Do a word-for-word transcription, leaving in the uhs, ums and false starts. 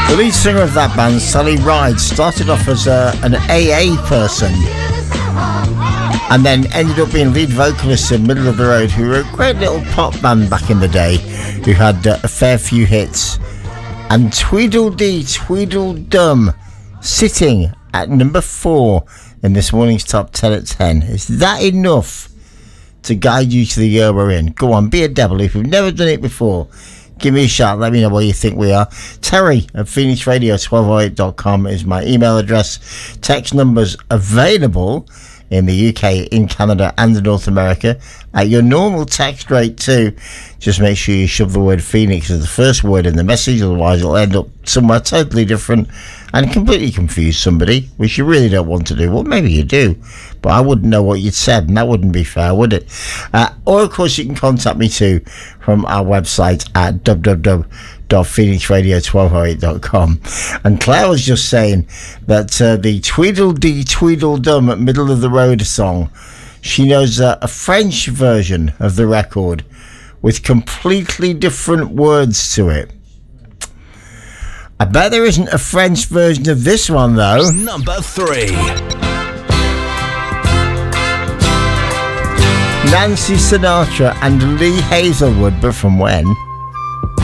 The lead singer of that band, Sally Ride, started off as a, an A A person and then ended up being lead vocalist in Middle of the Road, who were a great little pop band back in the day, who had uh, a fair few hits. And Tweedledee Tweedledum sitting at number four in this morning's top ten at ten. Is that enough to guide you to the year we're in? Go on, be a devil. If you've never done it before, give me a shout. Let me know what you think we are. Terry at phoenix radio twelve oh eight dot com is my email address. Text numbers available in the U K, in Canada and North America at your normal text rate too. Just make sure you shove the word Phoenix as the first word in the message, otherwise it'll end up somewhere totally different and completely confuse somebody, which you really don't want to do. Well, maybe you do, but I wouldn't know what you'd said, and that wouldn't be fair, would it? Uh, or, of course, you can contact me too from our website at w w w dot phoenix radio twelve oh eight dot com. And Claire was just saying that uh, the Tweedledee Tweedledum Middle of the Road song, she knows uh, a French version of the record with completely different words to it. I bet there isn't a French version of this one, though. Number three. Nancy Sinatra and Lee Hazelwood, but from when?